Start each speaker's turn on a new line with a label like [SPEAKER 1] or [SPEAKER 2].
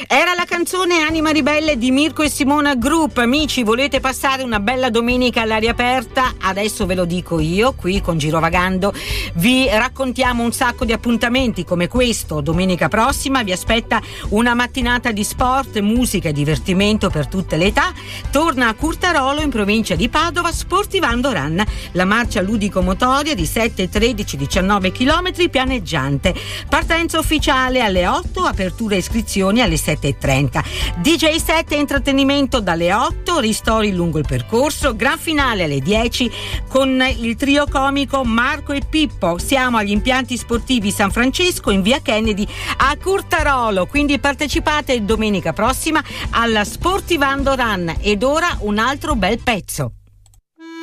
[SPEAKER 1] Era la canzone Anima Ribelle di Mirko e Simona Group. Amici, volete passare una bella domenica all'aria aperta? Adesso ve lo dico io, qui con Girovagando vi raccontiamo un sacco di appuntamenti come questo. Domenica prossima vi aspetta una mattinata di sport, musica e divertimento per tutte le età. Torna a Curtarolo, in provincia di Padova, Sportivando Run, la marcia ludico-motoria di 7, 13, 19 km pianeggiante. Partenza ufficiale alle 8, apertura e iscrizioni alle 7:30. DJ set e intrattenimento dalle 8, ristori lungo il percorso, gran finale alle 10 con il trio comico Marco e Pippo. Siamo agli impianti sportivi San Francesco in via Kennedy a Curtarolo, quindi partecipate domenica prossima alla Sportivando Run. Ed ora un altro bel pezzo.